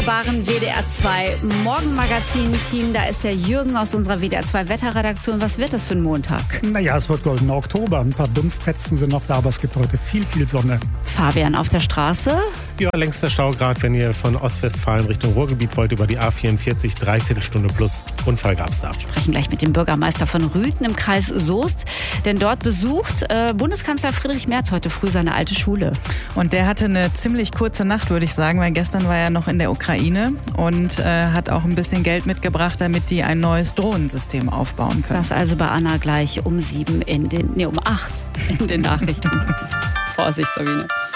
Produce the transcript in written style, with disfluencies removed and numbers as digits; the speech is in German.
wunderbaren WDR 2 Morgenmagazin-Team. Da ist der Jürgen aus unserer WDR 2 Wetterredaktion. Was wird das für ein Montag? Naja, es wird goldener Oktober. Ein paar Dunstfetzen sind noch da, aber es gibt heute viel Sonne. Fabian auf der Straße? Ja, längster Stau gerade, wenn ihr von Ostwestfalen Richtung Ruhrgebiet wollt, über die A44, Dreiviertelstunde plus. Unfall gab's da. Wir sprechen gleich mit dem Bürgermeister von Rüthen im Kreis Soest, denn dort besucht Bundeskanzler Friedrich Merz heute früh seine alte Schule. Und der hatte eine ziemlich kurze Nacht, würde ich sagen, weil gestern war er noch in der Ukraine und hat auch ein bisschen Geld mitgebracht, damit die ein neues Drohnensystem aufbauen können. Das also bei Anna gleich um 8 in den Nachrichten. Vorsicht, Sabine.